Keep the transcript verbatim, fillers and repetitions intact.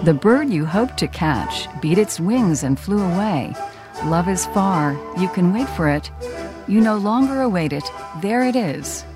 The bird you hoped to catch beat its wings and flew away. Love is far, you can wait for it. You no longer await it, there it is.